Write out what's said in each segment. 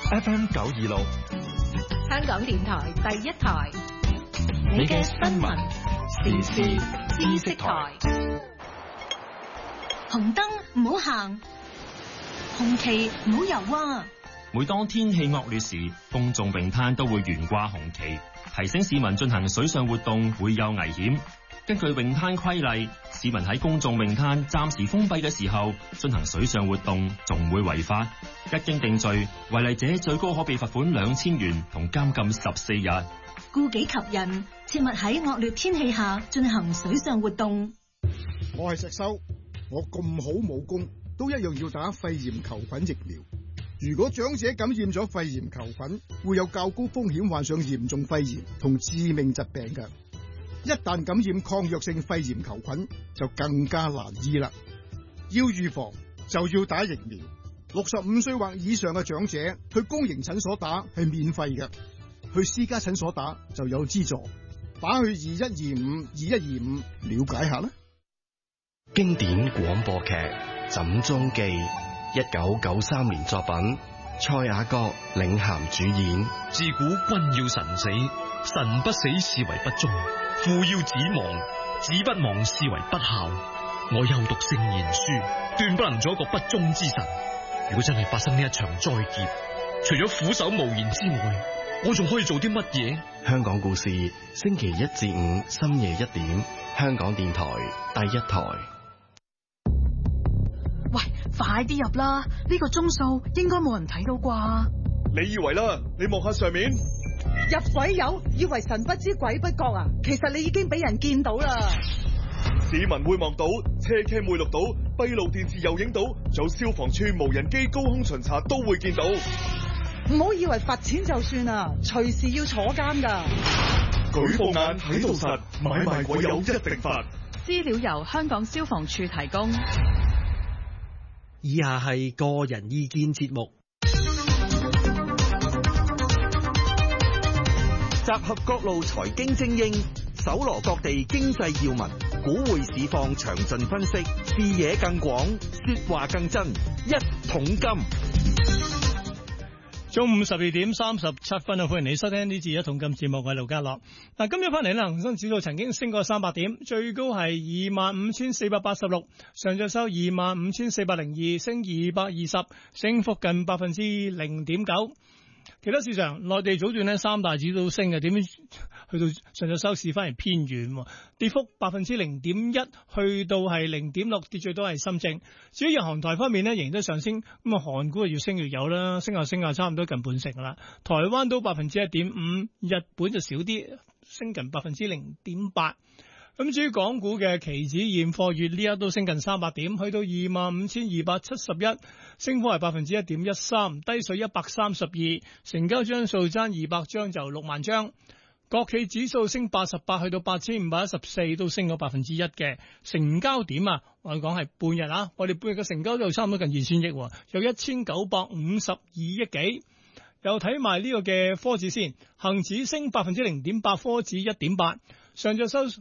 FM 926， 香港電台第一台， 你嘅新聞時事知識台。 紅燈唔好行，紅旗唔好游啊！ 每當天氣惡劣時，公眾泳灘都會懸掛紅旗，提醒市民進行水上活動會有危險。根據泳灘規例，市民喺公眾泳灘暫時封閉嘅時候進行水上活動，仲會違法。一經定罪，違例者最高可被罰款2000元同監禁14日。 顧己及人，切勿喺惡劣天氣下進行水上活動。 我係石修，我咁好武功，都一樣要打肺炎球菌疫苗。如果長者感染咗肺炎球菌，會有較高風險患上嚴重肺炎同致命疾病嘅。一旦感染抗藥性肺炎球菌，就更加難醫啦。要預防就要打疫苗。65歲或以上嘅長者去公營診所打係免費嘅，去私家診所打就有資助。打去2125了解下啦。 經典廣播劇《枕中記》，1993年作品，蔡雅閣領銜主演。 自古君要臣死，臣不死是為不忠；父要子亡，子不亡是為不孝。我又讀聖賢書，斷不能做一個不忠之臣。如果真係發生呢一場災劫，除咗俯首無言之外，我仲可以做啲乜嘢？ 香港故事，星期1至5深夜1點，香港電台第一台。 喂，快啲入啦！呢個鐘數應該冇人睇到啩？ 你以為啦？你望下上面， 入鬼友以為神不知鬼不覺啊！其實你已經俾人見到啦。 市民會望到，車 cam 會錄到，閉路電視又影到，仲有消防處無人機高空巡查都會見到。 唔好以為罰錢就算啊，隨時要坐監噶。 舉報眼睇到實，買賣鬼友一定罰。 資料由香港消防處提供。 以下係個人意見節目， 集合各路財經精英，搜羅各地經濟要聞，股匯市況詳盡分析，視野更廣，說話更真。一桶金， 中午12點37分啊！歡迎你收聽呢次一桶金節目，我係盧家樂。嗱，今日翻嚟咧，恒生指數曾經升過300點，最高係25,486，上晝收25,402，升220，升幅近0.9%。其他市場，內地早段呢三大指都升嘅，點樣去到上晝收市翻嚟偏軟，跌幅0.1%，去到係0.6%，跌最多係深證。至於日韓台方面呢，仍然都上升，咁啊韓股啊越升越有啦，升下差唔多近半成啦。台灣都1.5%，日本就少啲，升近0.8%。咁至於港股嘅期指現貨月呢一都升近300點，去到25,271，升幅係1.13%，低水132，成交張數爭200張就6萬張。國企指數升88，去到8,514，都升咗1%嘅。成交點啊，我哋講係半日啊，我哋半日嘅成交都差唔多近2000億，有1952億幾。又睇埋呢個嘅科指先，恒指升0.8%，科指1.8，上晝收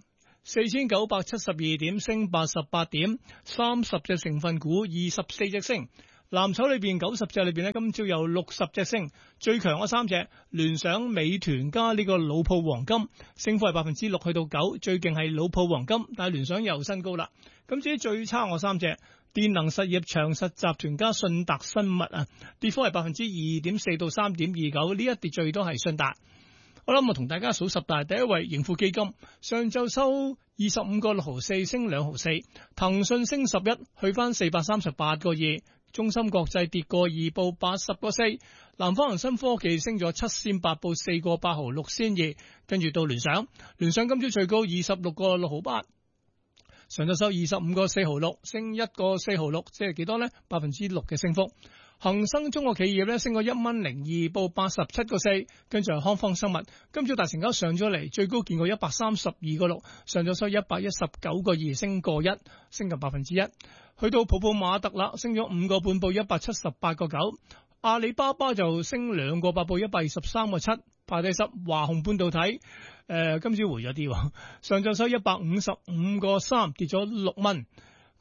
4,972點，升88點，30隻成分股24隻升，藍籌裏邊90隻裏邊呢，今朝有60隻升，最強嗰3隻聯想、美團加呢個老鋪黃金，升幅係6%去到9%，最勁係老鋪黃金，但係聯想又新高啦。咁至於最差嗰3隻，電能實業、長實集團加信達生物啊，跌幅係2.4%到3.29%，呢一跌最多係信達。我諗我同大家數十大，第一位盈富基金，上晝收25個6毫4，升2毫4，騰訊升11，去翻438個2，中芯國際跌個2，報80個4，南方恒生科技升咗7仙8，報4個8毫6仙2，跟住到聯想今朝最高26個6毫8，上晝收25個4毫6，升1個4毫6，即係幾多呢？6%嘅升幅。恒生中國企業咧升過1.02，報87個4，跟住係康方生物，今朝大成交上咗嚟，最高見過132個6，上咗收119個2，升個1，升近1%。去到普普馬特啦，升咗5個半，報178個9。阿里巴巴就升2個8，報123個7，排第10。華虹半導體今朝回咗啲，上晝收155個3，跌咗6蚊。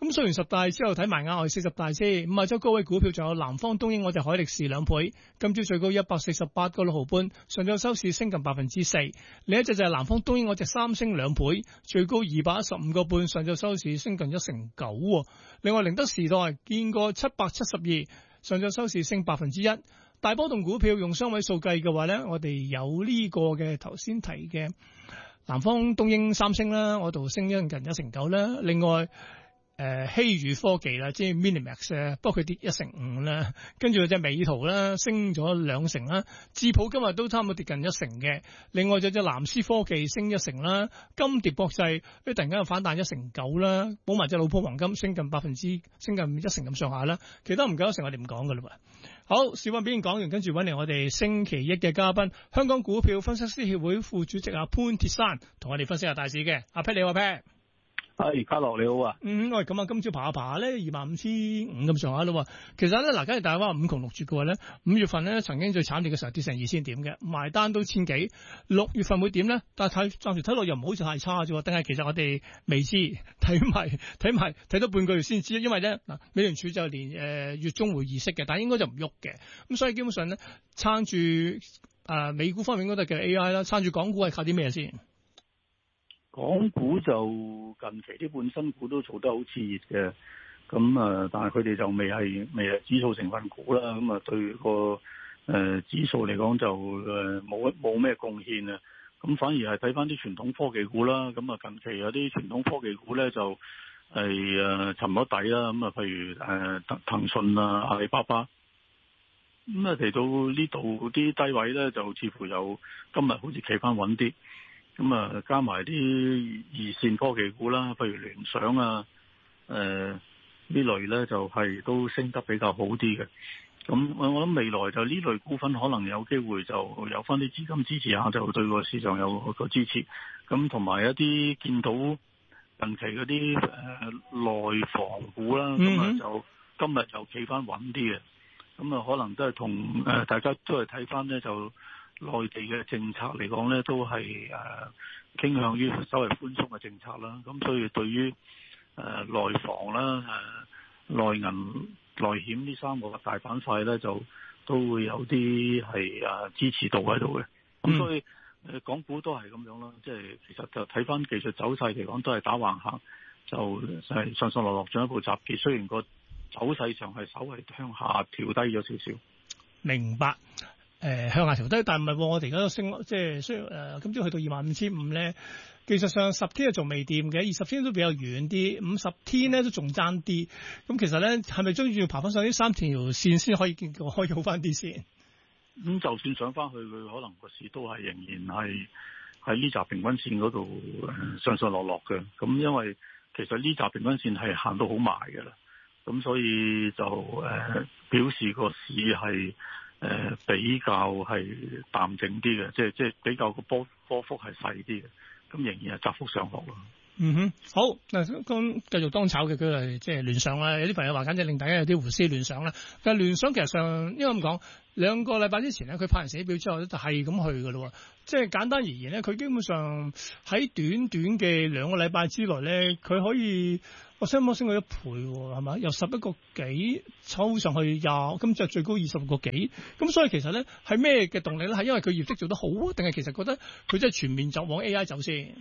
咁數完十大之後睇埋額外40大先，五十周高位股票仲有南方東英我隻海力士2倍，今朝最高148個6毫半，上晝收市升近4%。另一隻就係南方東英我隻3升2倍，最高215個半，上晝收市升近1%。另外寧德時代見過772，上晝收市升1%。大波動股票用雙位數計嘅話咧，我哋有呢個嘅頭先提嘅南方東英3升啦，我度升咗近1%啦。另外希宇科技啦，即係 Minimax 啊，不過佢跌1%啦。跟住隻美圖啦，升咗2%啦。智普今日都差唔多跌近1%嘅。另外就隻藍思科技升1%啦。金蝶國際突然間又反彈1.9%啦。補埋隻老普黃金升近1%咁上下啦。其他唔夠1%我哋唔講噶啦喎。好，市況表現講完，跟住揾嚟我哋星期一嘅嘉賓，香港股票分析師協會副主席阿潘鐵珊，同我哋分析下大市嘅。阿 Pat 你好，阿 Pat。 係，家樂你好啊。 喂，咁啊，今朝爬下咧，25,500咁上下咯。其實咧，嗱，假如大家話五窮六絕嘅話咧，5月份咧曾經最慘烈嘅時候跌成2000點嘅，埋單都1000幾。6月份會點咧？但係暫時睇落又唔好似太差啫。定係其實我哋未知，睇多半個月先知。因為咧嗱，美聯儲就連月中會議息嘅，但係應該就唔喐嘅。咁所以基本上咧，撐住美股方面應該都係嘅 AI 啦，撐住港股係靠啲咩先？ 港股就近期啲半新股都做得好熾熱嘅，咁但係佢哋就未係指數成分股啦，咁對個指數嚟講就冇咩貢獻啊，咁反而係睇翻啲傳統科技股啦，咁近期有啲傳統科技股咧就係沉咗底啦，咁譬如騰訊啊、阿里巴巴，咁嚟到呢度啲低位咧就似乎有今日好似企翻穩啲。咁加埋啲二線科技股啦，譬如聯想啊，呢類咧就係都升得比較好啲嘅。咁我諗未來就呢類股份可能有機會就有翻啲資金支持下，就對個市場有個支持。咁同埋一啲見到近期嗰啲內房股啦，咁就今日就企翻穩啲嘅。咁可能都係同大家都係睇翻咧就。內地嘅政策嚟講咧，都係傾向於稍為寬鬆嘅政策啦。咁所以對於內房啦、內銀、內險呢3個大板塊咧，就都會有啲係支持度喺度嘅。咁所以港股都係咁樣啦。即係其實就睇翻技術走勢嚟講，都係打橫行，就係上上落落進一步集結。雖然個走勢上係稍微向下調低咗少少。 明白。向下調低，但唔係喎，我哋而家都升，即係雖然今朝去到25,500咧，技術上10天仲未掂嘅，20天都比較遠啲，50天咧都仲爭啲。咁其實咧係咪將要爬翻上呢3條線先可以好翻啲先？ 咁就算上翻去，佢可能個市都係仍然係喺呢紮平均線嗰度上上落落嘅。咁因為其實呢紮平均線係行到好埋嘅啦，咁所以就表示個市係。比較係淡靜啲嘅，即係比較個波幅係細啲嘅，咁仍然係窄幅上落咯。 好嗱，咁繼續當炒嘅佢係即係聯想啦，有啲朋友話簡直令大家有啲胡思亂想啦。但係聯想其實上應該咁講，2個禮拜之前咧，佢派完寫表之後咧就係咁去㗎咯。即係簡單而言咧，佢基本上喺短短嘅2個禮拜之內咧，佢可以我升咗1倍係嘛？由11個幾抽上去20，今朝最高26個幾。咁所以其實咧係咩嘅動力咧？係因為佢業績做得好，定係其實覺得佢真係全面就往 AI 走先？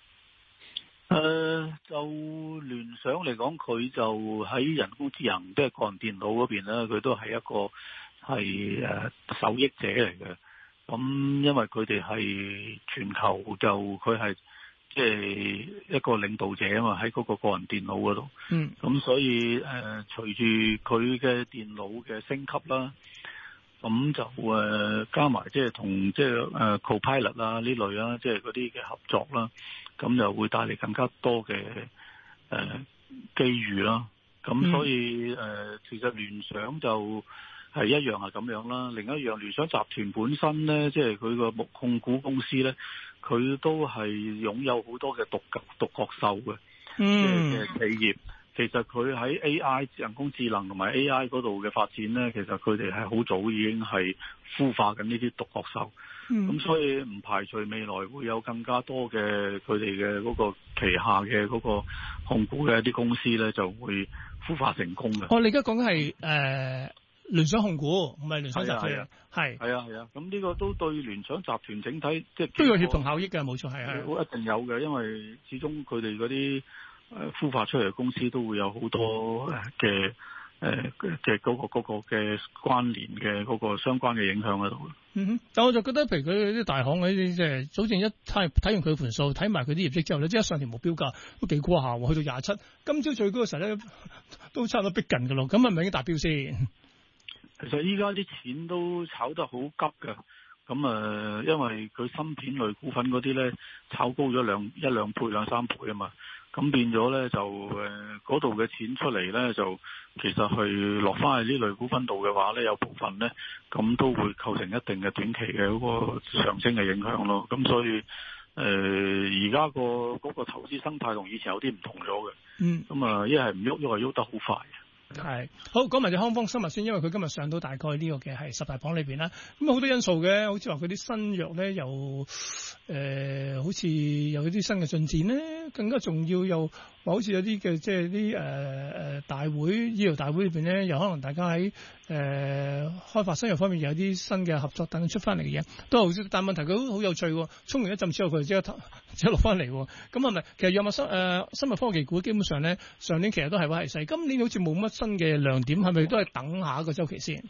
就聯想嚟講，佢就喺人工智能即係個人電腦嗰邊咧，佢都係一個係受益者嚟嘅。咁因為佢哋係全球就佢係即係一個領導者啊嘛，喺嗰個人電腦嗰度。咁所以隨住佢嘅電腦嘅升級啦，咁就加埋即係同即係Copilot 啊呢類啦，即係嗰啲嘅合作啦。咁就會帶嚟更加多嘅機遇啦。咁所以其實聯想就係一樣係咁樣啦。另一樣聯想集團本身咧，即係佢個木控股公司咧，佢都係擁有好多嘅獨角獸嘅企業。 其實佢喺 AI 人工智能同埋 AI 嗰度嘅發展咧，其實佢哋係好早已經係孵化緊呢啲獨角獸。咁所以唔排除未來會有更加多嘅佢哋嘅嗰個旗下嘅嗰個控股嘅一啲公司咧，就會孵化成功嘅。 你而家講緊係聯想控股，唔係聯想集團。 係啊。咁呢個都對聯想集團整體即係都有協同效益嘅，冇錯係。 一定有嘅，因為始終佢哋嗰啲孵化出嚟嘅公司都會有好多嘅嗰個嘅關聯嘅嗰個相關嘅影響喺度。 但我就覺得，譬如佢啲大行嗰啲，即係早前一睇完佢盤數，睇埋佢啲業績之後咧，即係上條目標價都幾高下，去到27，今朝最高嘅時候咧都差唔多逼近㗎咯。咁係咪已經達標先？ 其實依家啲錢都炒得好急㗎。咁因為佢芯片類股份嗰啲咧炒高咗一兩倍、兩三倍啊嘛。咁變咗咧就嗰度嘅錢出嚟咧，就其實去落翻去呢類股份度嘅話咧，有部分咧咁都會構成一定嘅短期嘅嗰個上升嘅影響咯。咁所以而家嗰個投資生態同以前有啲唔同咗嘅。咁一係唔喐，一係喐得好快。 係好講埋隻康方生物先，因為佢今日上到大概呢個嘅係10大榜裏邊啦。咁好多因素嘅，好似話佢啲新藥咧又好似有啲新嘅進展咧，更加重要又話好似有啲嘅即係啲大會醫療大會裏邊咧，又可能大家喺開發新藥方面有啲新嘅合作等出翻嚟嘅嘢，都好。但問題佢好有趣喎，衝完一陣之後佢就即刻落翻嚟喎。咁係咪其實藥物生物科技股基本上咧上年其實都係話係細，今年好似冇乜新嘅亮點，係咪都係等下一個週期先？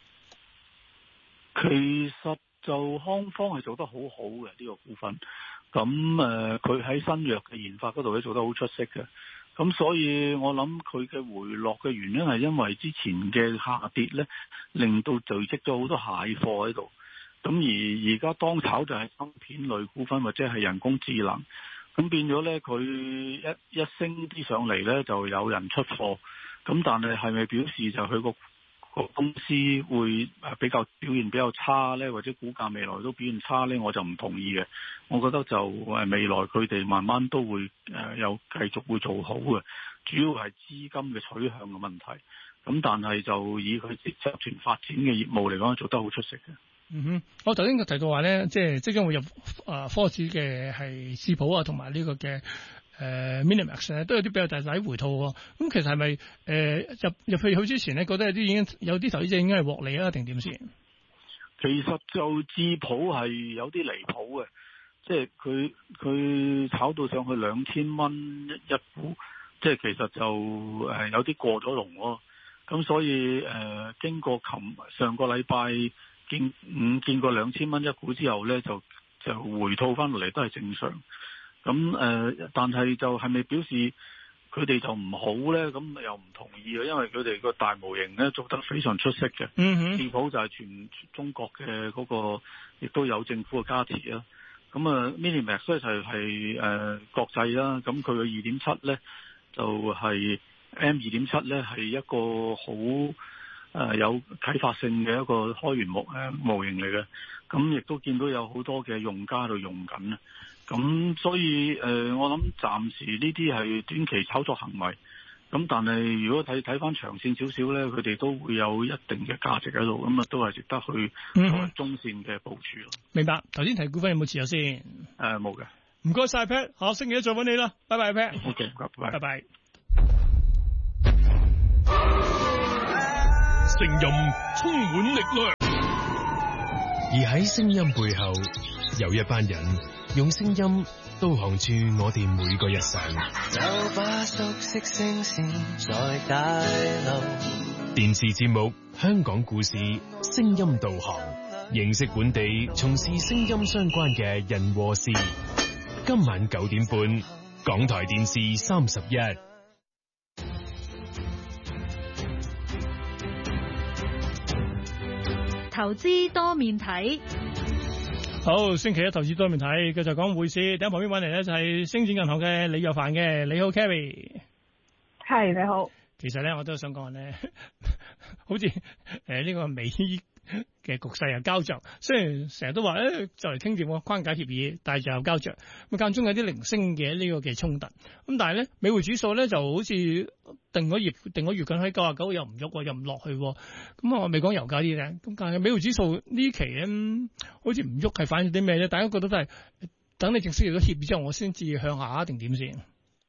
其實就康方係做得好好嘅呢個股份，咁佢喺新藥嘅研發嗰度咧做得好出色嘅，咁所以我諗佢嘅回落嘅原因係因為之前嘅下跌咧，令到聚積咗好多蟹貨喺度，咁而家當炒就係芯片類股份或者係人工智能，咁變咗咧佢一升啲上嚟咧就有人出貨，咁但係咪表示就佢個公司會表現比較差呢，或者股價未來都表現差呢？我就唔同意嘅。我覺得就未來佢哋慢慢都會有繼續會做好嘅，主要係資金嘅取向嘅問題。咁但係就以佢集團發展嘅業務嚟講，做得好出色嘅。 我頭先提到話呢，即將會入科指嘅係視普啊，同埋呢個嘅。Minimax 咧都有啲比較大回吐喎，咁其實係咪入去之前咧，覺得有啲投資者已經係獲利啊，定點先？ 其實就智普係有啲離譜嘅，即係佢炒到上去2000蚊一股，即係其實就有啲過咗龍咯。咁所以經過上個禮拜見過2000蚊一股之後咧，就回吐翻落嚟都係正常。咁但係就係咪表示佢哋就唔好咧？咁又唔同意啊，因為佢哋個大模型咧做得非常出色嘅。智普就係全中國嘅嗰個，亦都有政府嘅加持啦。咁Minimax 咧就係國際啦。咁佢嘅2.7咧就係 M2.7咧係一個好有啟發性嘅一個開源模型嚟嘅。咁亦都見到有好多嘅用家喺度用緊。咁所以我諗暫時呢啲係短期炒作行為，咁但係如果睇翻長線少少咧，佢哋都會有一定嘅價值喺度，咁都係值得去中線嘅部署咯。 明白。頭先提股份有冇持有先？ 冇嘅。 唔該晒 Pat， 下星期一再揾你啦，拜拜 Pat。OK， 拜拜。 聲音充滿力量， 而喺聲音背後有一班人用聲音導航住我哋每個日常。 有把熟悉聲線在大路。 電視節目《香港故事》聲音導航，認識本地從事聲音相關嘅人和事。今晚9點半，港台電視31。 投資多面睇。 好，星期一投資多面睇，繼續講匯市。喺旁邊揾嚟咧就係星展銀行嘅李若凡嘅，你好 Carrie。 係，你好。 其實咧我都想講咧， 好似呢個美嘅局勢又膠着，雖然成日都話就嚟傾掂個框架協議，但係就有膠着，咁間中有啲零星嘅呢個嘅衝突。咁但係咧，美匯指數咧就好似定咗月緊喺99又唔喐又唔落去。咁我未講油價啲嘅，咁但係美匯指數呢期咧好似唔喐，係反映啲咩咧？大家覺得都係等你正式咗協議之後，我先至向下定點先？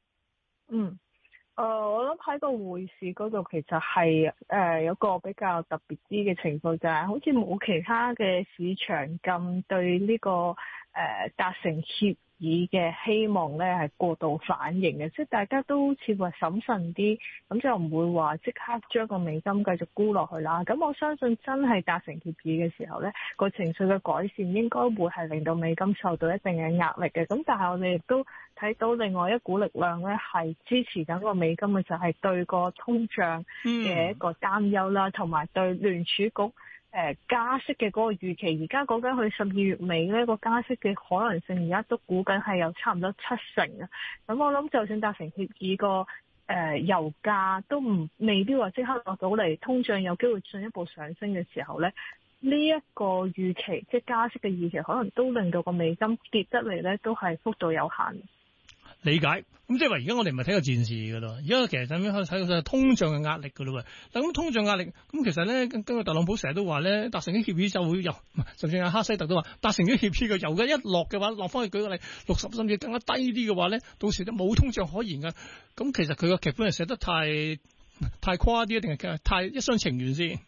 我諗喺個匯市嗰度其實係有個比較特別啲嘅情況，就係好似冇其他嘅市場咁對呢個達成協議嘅希望咧係過度反應嘅，即係大家都似乎係審慎啲，咁就唔會話即刻將個美金繼續沽落去啦。咁我相信真係達成協議嘅時候咧，個情緒嘅改善應該會係令到美金受到一定嘅壓力嘅。咁但係我哋亦都睇到另外一股力量咧係支持緊個美金嘅，就係對個通脹嘅一個擔憂啦，同埋對聯儲局加息嘅嗰個預期。而家講緊去12月尾呢個加息嘅可能性，而家都估緊係有差唔多70%啊。咁我諗就算達成協議個油價都未必話即刻落到嚟，通脹有機會進一步上升嘅時候咧，呢一個預期即係加息嘅預期，可能都令到個美金跌得嚟咧，都係幅度有限。 理解，咁即係話而家我哋唔係睇個戰事噶咯，而家其實咁樣睇到通脹嘅壓力噶咯喎。但咁通脹壓力，咁其實咧，根據特朗普成日都話咧，達成啲協議就會有，甚至阿哈西特都話達成啲協議嘅油價一落嘅話，落翻去舉個例60甚至更加低啲嘅話咧，到時就冇通脹可言噶。咁其實佢個劇本係寫得太誇啲，定係太一廂情願先？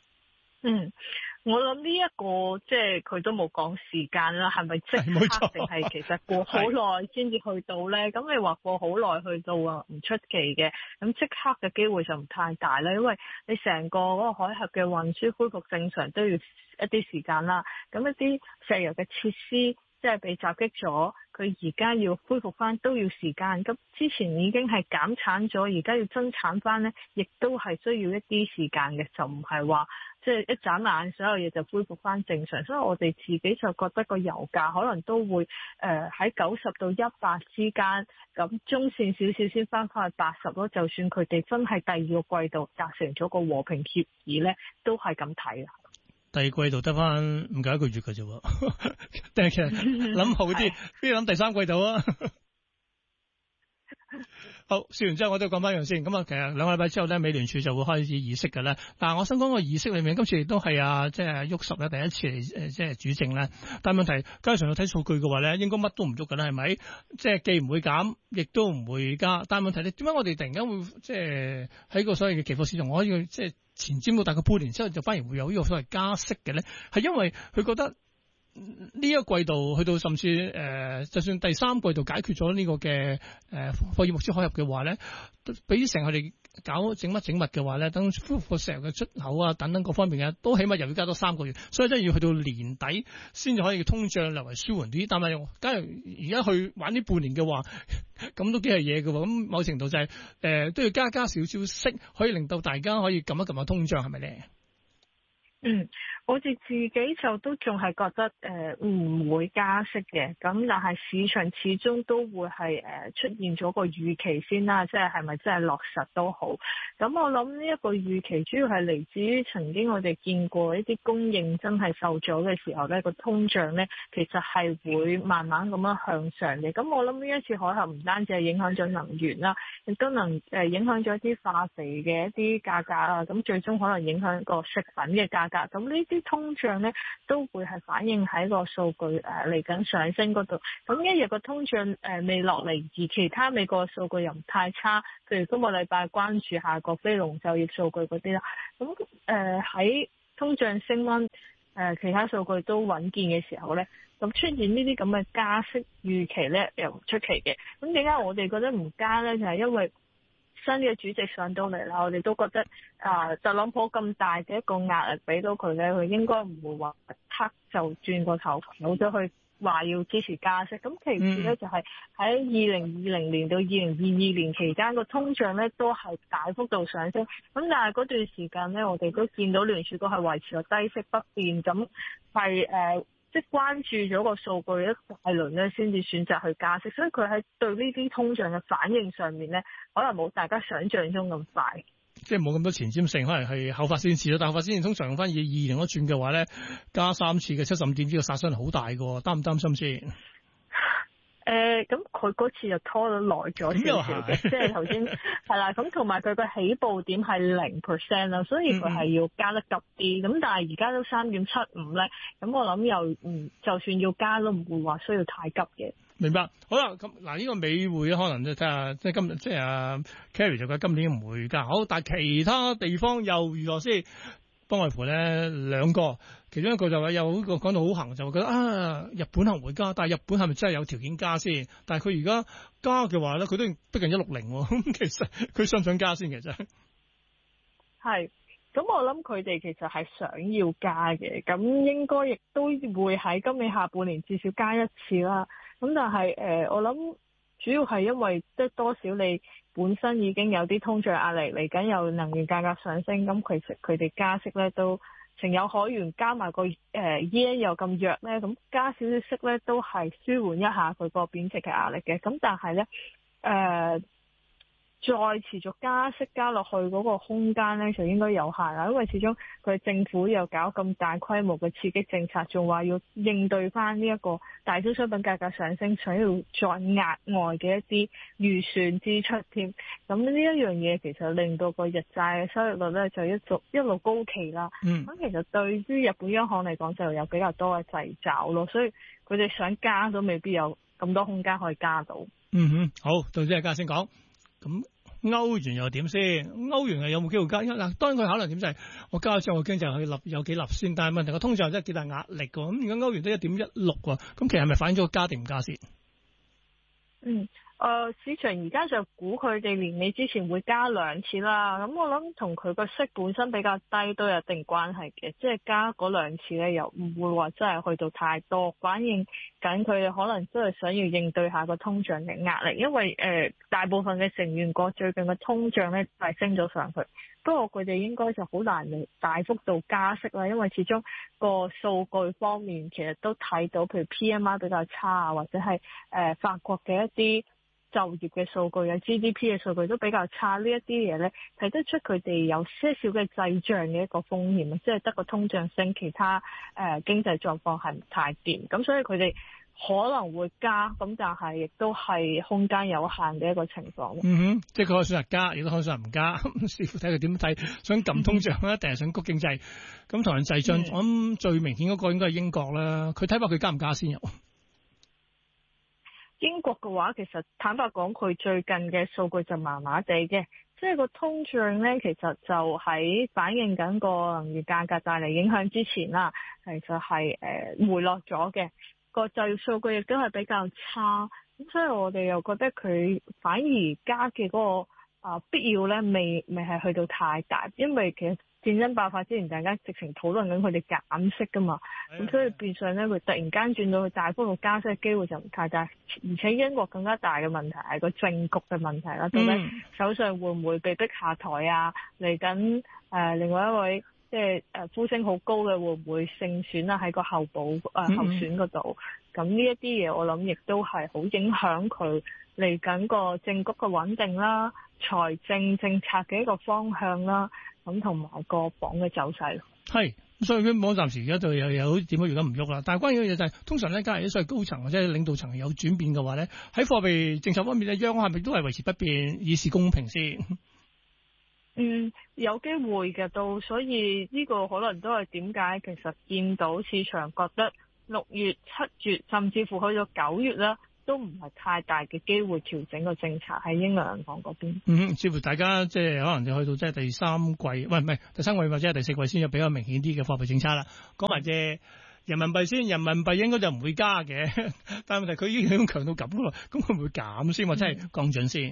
我諗呢一個即係佢都冇講時間啦，係咪即刻定係其實過好耐先至去到咧？咁你話過好耐去到啊，唔出奇嘅。咁即刻嘅機會就唔太大啦，因為你成個嗰個海峽嘅運輸恢復正常都要一啲時間啦。咁一啲石油嘅設施即係被襲擊咗，佢而家要恢復翻都要時間。咁之前已經係減產咗，而家要增產翻咧，亦都係需要一啲時間嘅，就唔係話即係一眨眼所有嘢就恢復翻正常。所以我哋自己就覺得個油價可能都會喺90到100之間，咁中線少少先翻返去80咯。就算佢哋真係第二個季度達成咗個和平協議咧，都係咁睇啦。 第二季度得翻唔夠1個月嘅啫，但係其實諗好啲，邊諗第3季度啊？好，說完之後我都講翻一樣先。咁啊，其實2個禮拜之後咧，美聯儲就會開始議息嘅咧。但係我想講個議息裏面，今次亦都係即係沃什咧第一次嚟即係主政咧。但係問題，加上要睇數據嘅話咧，應該乜都唔喐㗎啦，係咪？即係既唔會減，亦都唔會加。但係問題咧，點解我哋突然間會即係喺個所謂嘅期貨市場，我可以即係前瞻到大概半年之後，就反而會有呢個所謂加息嘅咧？係因為佢覺得呢一個季度去到甚至就算第3季度解決咗呢個嘅貨爾木茲海峽嘅話咧，俾成佢哋搞整乜嘅話咧，等個石油嘅出口啊等等各方面嘅都起碼又要加多3個月，所以真係要去到年底先至可以通脹略為舒緩啲。但係假如而家去玩呢半年嘅話，咁都幾係嘢嘅喎。咁某程度就係都要加少少息，可以令到大家可以撳一撳下通脹，係咪咧？ 我哋自己就都仲係覺得唔會加息嘅，咁但係市場始終都會係出現咗個預期先啦，即係咪真係落實都好。咁我諗呢一個預期主要係嚟自於曾經我哋見過一啲供應真係受阻嘅時候咧，個通脹咧其實係會慢慢咁樣向上嘅。咁我諗呢一次海嘯唔單止係影響咗能源啦，亦都影響咗一啲化肥嘅一啲價格啊，咁最終可能影響個食品嘅價格。咁呢啲通脹咧都會係反映喺個數據嚟緊上升嗰度。咁一日個通脹未落嚟，而其他美國數據又唔太差，譬如今個禮拜關注下個非農就業數據嗰啲啦。咁喺通脹升溫，其他數據都穩健嘅時候咧，咁出現呢啲咁嘅加息預期咧又唔出奇嘅。咁點解我哋覺得唔加咧？就係因為新嘅主席上到嚟啦，我哋都覺得特朗普咁大嘅一個壓力俾到佢咧，佢應該唔會話即刻就轉個頭跑咗去話要支持加息。咁其次咧就係喺2020年到2022年期間個通脹咧都係大幅度上升。咁但係嗰段時間咧，我哋都見到聯儲局係維持個低息不變，咁係即係關注咗個數據一大輪咧，先至選擇去加息，所以佢喺對呢啲通脹嘅反應上面咧，可能冇大家想象中咁快。 即係冇咁多前瞻性，可能係後發先至咯。但係後發先至通常用翻以20嗰轉嘅話咧，加3次嘅75點，呢個殺傷力好大㗎，擔唔擔心先？ 咁佢嗰次就拖得耐咗少少嘅，即係頭先係啦，咁同埋佢個起步點係0% 啦，所以佢係要加得急啲。咁但係而家都3.75咧，咁我諗又就算要加都唔會話需要太急嘅。 明白，好啦，咁嗱呢個美匯咧，可能就睇下，即係今日即係阿 Carrie 就覺得今年唔會加，好，但係其他地方又如何先？幫外乎咧兩個，其中一個就話有個講到好行，就覺得日本可能會加，但係日本係咪真係有條件加先？但係佢而家加嘅話咧，佢都逼近160喎，咁其實佢想唔想加先？其實係，咁我諗佢哋其實係想要加嘅，咁應該亦都會喺今年下半年至少加一次啦。咁但係我諗主要係因為即係多少你本身已經有啲通脹壓力，嚟緊有能源價格上升，咁其實佢哋加息咧都情有可原，加埋個yen 又咁弱咧，咁加少少息咧都係舒緩一下佢個貶值嘅壓力嘅。咁但係咧再持續加息加落去嗰個空間咧就應該有限啦，因為始終佢政府又搞咁大規模嘅刺激政策，仲話要應對翻呢一個大宗商品價格上升，想要再額外嘅一啲預算支出添。咁呢一樣嘢其實令到個日債嘅收益率咧就一路高企啦。咁其實對於日本央行嚟講就有比較多嘅掣肘咯，所以佢哋想加都未必有咁多空間可以加到。 好，到時係加先講。咁歐元又點先？歐元係有冇機會加？嗱，當然佢考慮點就係我加咗之後，我經濟去有幾立先。但係問題個通脹真係幾大壓力㗎。咁而家歐元都1.16喎，咁其實係咪反映咗加定唔加先？ 市場而家就估佢哋年尾之前會加2次啦。咁我諗同佢個息本身比較低都有一定關係嘅，即係加嗰2次咧又唔會話真係去到太多，反映緊佢哋可能真係想要應對下個通脹嘅壓力。因為大部分嘅成員國最近嘅通脹咧係升咗上去，不過佢哋應該就好難大幅度加息啦，因為始終個數據方面其實都睇到，譬如 PMI 比較差啊，或者係法國嘅一啲就業嘅數據啊 GDP 嘅數據都比較差，呢一啲嘢咧睇得出佢哋有些少嘅滯脹嘅一個風險啊，即係得個通脹升，其他經濟狀況係唔太掂，咁所以佢哋可能會加，咁但係亦都係空間有限嘅一個情況。 即係佢可以選擇加，亦都可以選擇唔加，視乎睇佢點睇，想撳通脹一定係想谷經濟。咁同人滯脹，我諗最明顯嗰個應該係英國啦。佢睇法佢加唔加先有？ 英國嘅話，其實坦白講，佢最近嘅數據就麻麻地嘅，即係個通脹咧，其實就喺反映緊個能源價格帶嚟影響之前啦，其實係回落咗嘅，個就業數據亦都係比較差，咁所以我哋又覺得佢反而加嘅嗰個必要咧，未係去到太大，因為其實戰爭爆發之前，大家直情討論緊佢哋減息噶嘛，咁所以變相咧，佢突然間轉到去大幅度加息嘅機會就唔太大，而且英國更加大嘅問題係個政局嘅問題啦，到底首相會唔會被逼下台啊？嚟緊另外一位即係呼聲好高嘅會唔會勝選啊？喺個候補候選嗰度，咁呢一啲嘢我諗亦都係好影響佢嚟緊個政局嘅穩定啦、財政政策嘅一個方向啦。咁同埋個鎊嘅走勢，係， 所以佢冇暫時而家就有點解而家唔喐啦。但係關於嘅嘢就係，通常咧，假如啲所謂高層或者領導層有轉變嘅話咧，喺貨幣政策方面咧，央行係咪都係維持不變，以示公平先？ 有機會嘅都，所以呢個可能都係點解其實見到市場覺得6月、7月甚至乎去到9月啦，都唔係太大嘅機會調整個政策喺英倫銀行嗰邊。 似乎大家即係可能就去到即係第三季，唔係第三季或者係第4季先有比較明顯啲嘅貨幣政策啦。講埋隻人民幣先，人民幣應該就唔會加嘅，但係問題佢已經強到咁咯，咁會唔會減先或者係降準先？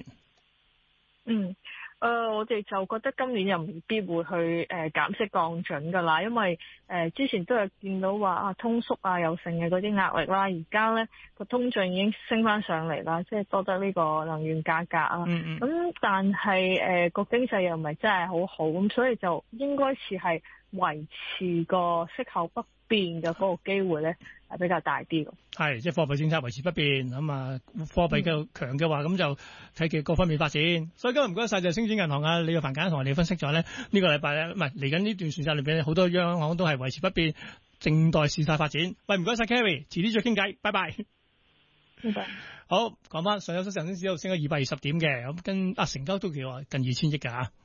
我哋就覺得今年又未必會去減息降準㗎啦，因為之前都有見到話通縮啊又剩嘅嗰啲壓力啦，而家咧個通脹已經升翻上嚟啦，即係多得呢個能源價格啊，咁但係個經濟又唔係真係好好，咁所以就應該似係維持個息口不變嘅嗰個機會咧係比較大啲嘅。係， 即係貨幣政策維持不變，咁啊貨幣嘅強嘅話，咁就睇佢各方面發展。所以今日唔該晒就係星展銀行啊李若凡簡單同我哋分析咗咧呢個禮拜咧，唔係嚟緊呢段時間裏邊好多央行都係維持不變，靜待事態發展。喂，唔該晒 Carrie，遲啲再傾偈，拜拜。 拜拜。 好，講翻上週恒生指數升咗220點嘅，咁跟成交都叫近2000億㗎嚇。